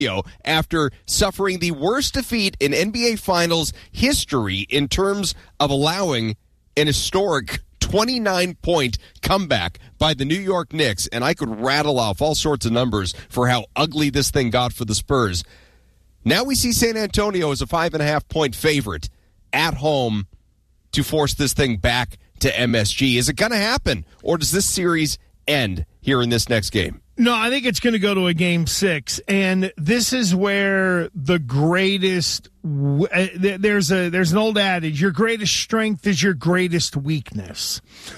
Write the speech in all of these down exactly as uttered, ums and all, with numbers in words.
after suffering the worst defeat in N B A Finals history in terms of allowing an historic twenty-nine point comeback by the New York Knicks, and I could rattle off all sorts of numbers for how ugly this thing got for the Spurs. Now we see San Antonio as a five and a half point favorite at home to force this thing back to M S G. Is it going to happen, or does this series end here in this next game? No, I think it's going to go to a game six, and this is where the greatest uh, there's a there's an old adage: your greatest strength is your greatest weakness.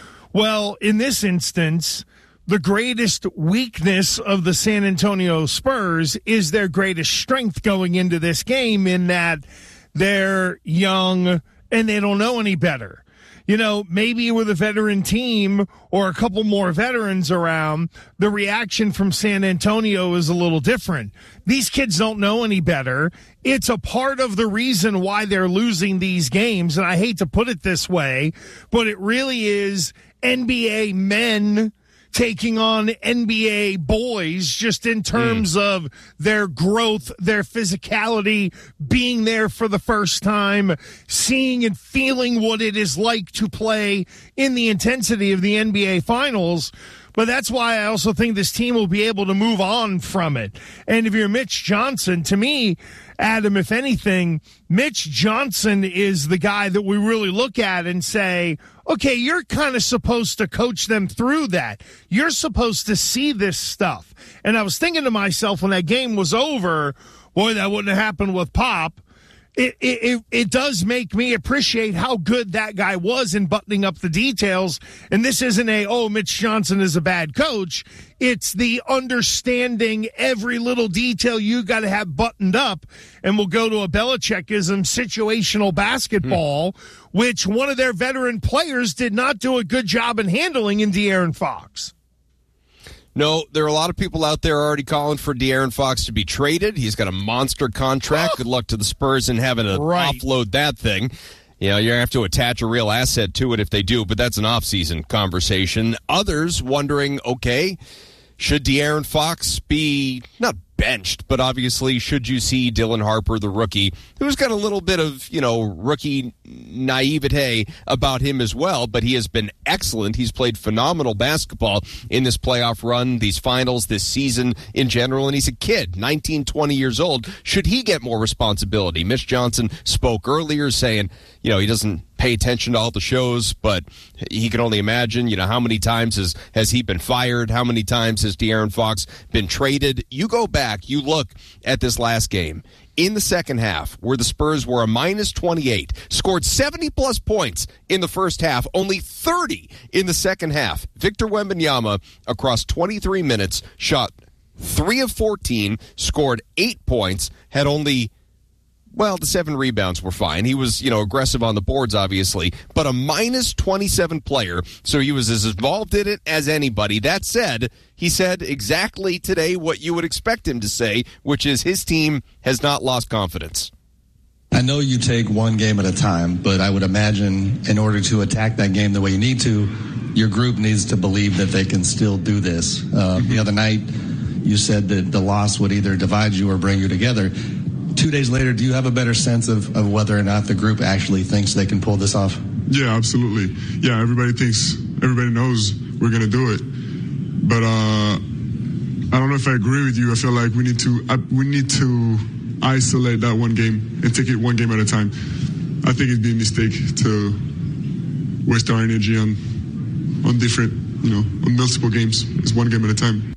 Well, in this instance, the greatest weakness of the San Antonio Spurs is their greatest strength going into this game, in that they're young and they don't know any better. You know, maybe with a veteran team or a couple more veterans around, the reaction from San Antonio is a little different. These kids don't know any better. It's a part of the reason why they're losing these games, and I hate to put it this way, but it really is N B A men taking on N B A boys, just in terms mm. of their growth, their physicality, being there for the first time, seeing and feeling what it is like to play in the intensity of the N B A Finals. But that's why I also think this team will be able to move on from it. And if you're Mitch Johnson, to me, Adam, if anything, Mitch Johnson is the guy that we really look at and say, okay, you're kind of supposed to coach them through that. You're supposed to see this stuff. And I was thinking to myself when that game was over, boy, that wouldn't have happened with Pop. It, it it does make me appreciate how good that guy was in buttoning up the details. And this isn't a, oh, Mitch Johnson is a bad coach. It's the understanding every little detail you got to have buttoned up. And we'll go to a Belichickism, situational basketball, mm. which one of their veteran players did not do a good job in handling in De'Aaron Fox. No, there are a lot of people out there already calling for De'Aaron Fox to be traded. He's got a monster contract. Oh. Good luck to the Spurs in having to right. offload that thing. You know, you're going to have to attach a real asset to it if they do, but that's an off-season conversation. Others wondering, okay, should De'Aaron Fox be not benched, but obviously should you see Dylan Harper, the rookie, who's got a little bit of, you know, rookie naivete about him as well, but he has been excellent. He's played phenomenal basketball in this playoff run, these finals, this season in general, and he's a kid, nineteen, twenty years old. Should he get more responsibility? Mitch Johnson spoke earlier saying, you know, he doesn't pay attention to all the shows, but he can only imagine, you know, how many times has, has he been fired? How many times has De'Aaron Fox been traded? You go back, you look at this last game. In the second half, where the Spurs were a minus twenty-eight, scored seventy-plus points in the first half, only thirty in the second half. Victor Wembanyama, across twenty-three minutes, shot three of fourteen, scored eight points, had only... Well, the seven rebounds were fine. He was, you know, aggressive on the boards, obviously, but a minus twenty-seven player, so he was as involved in it as anybody. That said, he said exactly today what you would expect him to say, which is his team has not lost confidence. I know you take one game at a time, but I would imagine in order to attack that game the way you need to, your group needs to believe that they can still do this. Uh, the other night, you said that the loss would either divide you or bring you together. Two days later, do you have a better sense of, of whether or not the group actually thinks they can pull this off? Yeah, absolutely. Yeah, everybody thinks, everybody knows we're going to do it. But uh, I don't know if I agree with you. I feel like we need to uh, we need to isolate that one game and take it one game at a time. I think it'd be a mistake to waste our energy on on different, you know, on multiple games. It's one game at a time.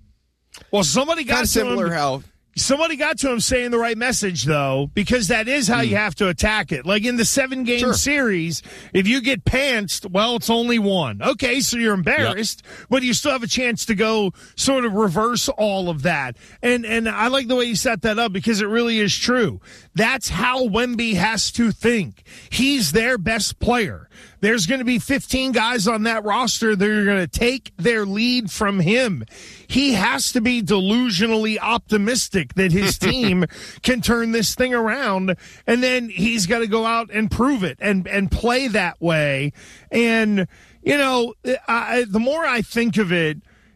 Well, somebody got kind of similar him. how. Somebody got to him saying the right message, though, because that is how mm. you have to attack it. Like in the seven-game sure. series, if you get pantsed, well, it's only one. Okay, so you're embarrassed, yep. but you still have a chance to go sort of reverse all of that. And and I like the way you set that up because it really is true. That's how Wemby has to think. He's their best player. There's going to be fifteen guys on that roster that are going to take their lead from him. He has to be delusionally optimistic that his team can turn this thing around, and then he's got to go out and prove it and, and play that way. And, you know, I, the more I think of it,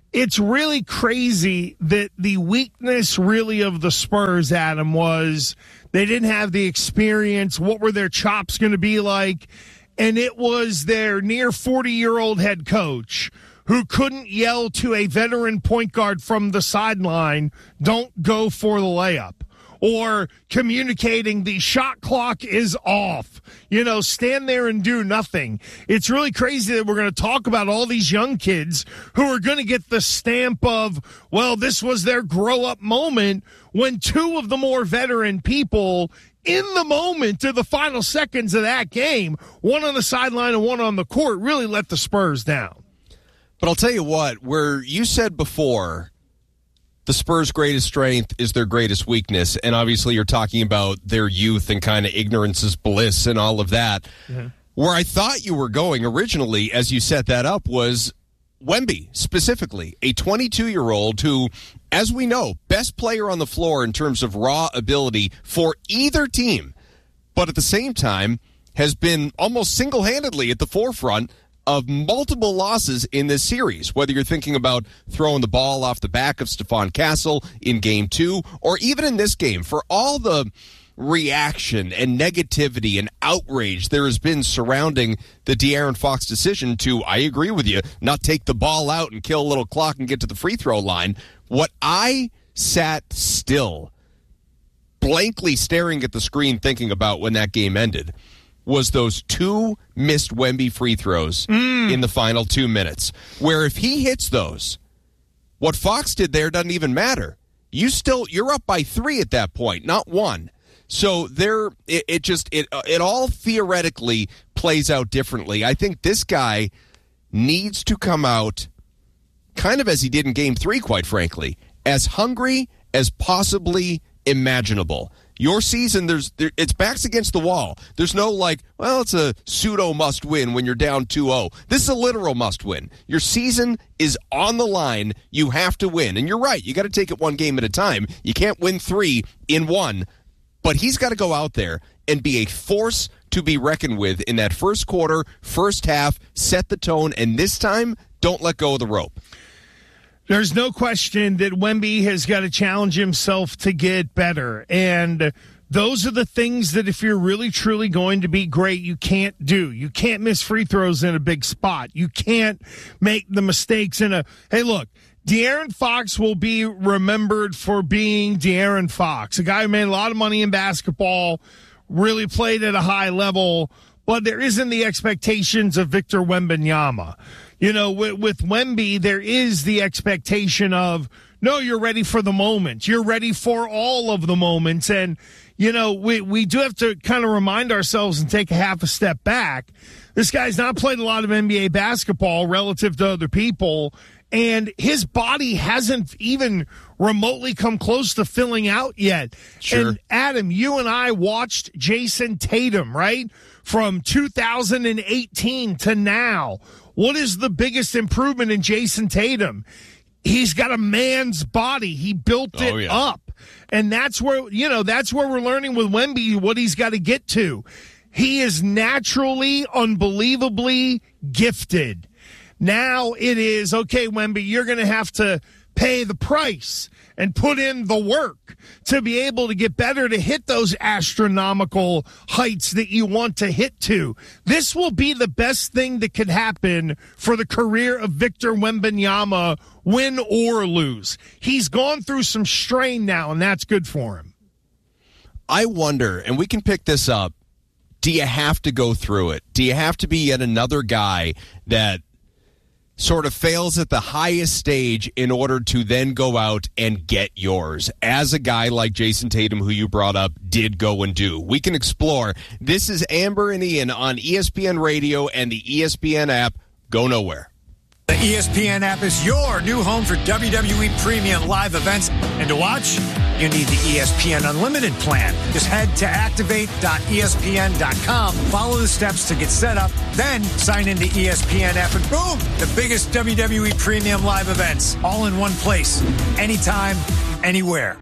it's really crazy that the weakness really of the Spurs, Adam, was they didn't have the experience. What were their chops going to be like? And it was their near forty-year-old head coach who couldn't yell to a veteran point guard from the sideline, don't go for the layup. Or communicating the shot clock is off. You know, stand there and do nothing. It's really crazy that we're going to talk about all these young kids who are going to get the stamp of, well, this was their grow-up moment, when two of the more veteran people in the moment to the final seconds of that game, one on the sideline and one on the court, really let the Spurs down. But I'll tell you what, where you said before the Spurs' greatest strength is their greatest weakness, and obviously you're talking about their youth and kind of ignorance is bliss and all of that. Mm-hmm. Where I thought you were going originally as you set that up was Wemby, specifically, a twenty-two-year-old who, as we know, best player on the floor in terms of raw ability for either team, but at the same time has been almost single-handedly at the forefront of multiple losses in this series, whether you're thinking about throwing the ball off the back of Stephon Castle in game two, or even in this game, for all the reaction and negativity and outrage there has been surrounding the De'Aaron Fox decision to, I agree with you, not take the ball out and kill a little clock and get to the free throw line. What I sat still, blankly staring at the screen thinking about when that game ended, was those two missed Wemby free throws mm. in the final two minutes, where if he hits those, what Fox did there doesn't even matter. You still, you're up by three at that point, not one. So there, it, it just, it, it all theoretically plays out differently. I think this guy needs to come out kind of as he did in game three, quite frankly, as hungry as possibly imaginable. Your season, there's there, it's backs against the wall. There's no like, well, it's a pseudo must win when you're down two oh. This is a literal must win. Your season is on the line. You have to win. And you're right. You got to take it one game at a time. You can't win three in one. But he's got to go out there and be a force to be reckoned with in that first quarter, first half, set the tone, and this time, don't let go of the rope. There's no question that Wemby has got to challenge himself to get better. And those are the things that if you're really, truly going to be great, you can't do. You can't miss free throws in a big spot. You can't make the mistakes in a, hey, look, De'Aaron Fox will be remembered for being De'Aaron Fox, a guy who made a lot of money in basketball, really played at a high level, but there isn't the expectations of Victor Wembanyama. You know, with, with Wemby, there is the expectation of, no, you're ready for the moment. You're ready for all of the moments. And, you know, we, we do have to kind of remind ourselves and take a half a step back. This guy's not played a lot of N B A basketball relative to other people, and his body hasn't even remotely come close to filling out yet. Sure. And, Adam, you and I watched Jason Tatum, right, from two thousand eighteen to now. What is the biggest improvement in Jason Tatum? He's got a man's body. He built it oh, yeah. up. And that's where, you know, that's where we're learning with Wemby what he's got to get to. He is naturally, unbelievably gifted. Now it is, okay, Wemby, you're going to have to pay the price and put in the work to be able to get better, to hit those astronomical heights that you want to hit to. This will be the best thing that could happen for the career of Victor Wembanyama, win or lose. He's gone through some strain now, and that's good for him. I wonder, and we can pick this up, do you have to go through it? Do you have to be yet another guy that sort of fails at the highest stage in order to then go out and get yours, as a guy like Jason Tatum, who you brought up, did go and do? We can explore. This is Amber and Ian on E S P N Radio and the E S P N app. Go nowhere. The E S P N app is your new home for W W E Premium live events. And to watch, you need the E S P N Unlimited plan. Just head to activate dot E S P N dot com, follow the steps to get set up, then sign into E S P N app, and boom, the biggest W W E Premium live events, all in one place, anytime, anywhere.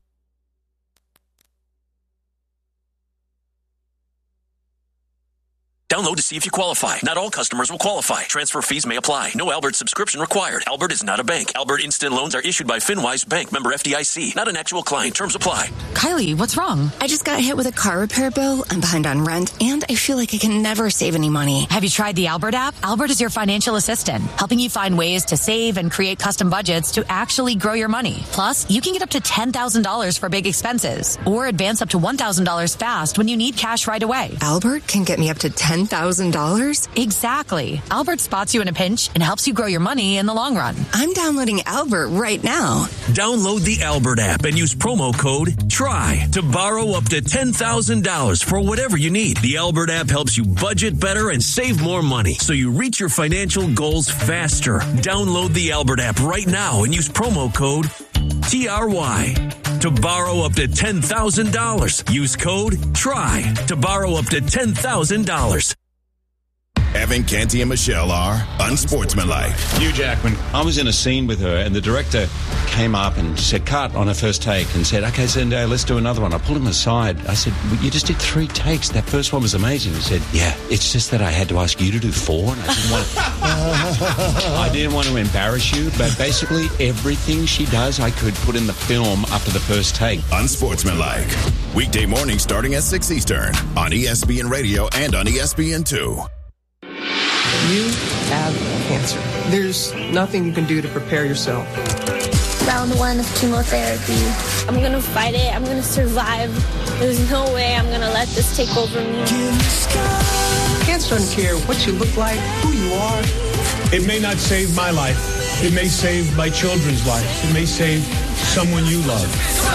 Download to see if you qualify. Not all customers will qualify. Transfer fees may apply. No Albert subscription required. Albert is not a bank. Albert Instant Loans are issued by FinWise Bank, member F D I C. Not an actual client. Terms apply. Kylie, what's wrong? I just got hit with a car repair bill. I'm behind on rent, and I feel like I can never save any money. Have you tried the Albert app? Albert is your financial assistant, helping you find ways to save and create custom budgets to actually grow your money. Plus, you can get up to ten thousand dollars for big expenses, or advance up to one thousand dollars fast when you need cash right away. Albert can get me up to ten thousand dollars? Exactly. Albert spots you in a pinch and helps you grow your money in the long run. I'm downloading Albert right now. Download the Albert app and use promo code TRY to borrow up to ten thousand dollars for whatever you need. The Albert app helps you budget better and save more money so you reach your financial goals faster. Download the Albert app right now and use promo code T R Y to borrow up to ten thousand dollars. Use code TRY to borrow up to ten thousand dollars. Evan Canty and Michelle are unsportsmanlike. Hugh Jackman. I was in a scene with her, and the director came up and said, cut on her first take, and said, okay, Zendaya, let's do another one. I pulled him aside. I said, well, you just did three takes. That first one was amazing. He said, yeah, it's just that I had to ask you to do four, and I didn't want to, I didn't want to embarrass you, but basically everything she does, I could put in the film after the first take. Unsportsmanlike. Weekday mornings starting at six Eastern on E S P N Radio and on E S P N two. You have cancer. There's nothing you can do to prepare yourself. Round one of chemotherapy. I'm going to fight it. I'm going to survive. There's no way I'm going to let this take over me. Cancer doesn't care what you look like, who you are. It may not save my life. It may save my children's lives. It may save someone you love.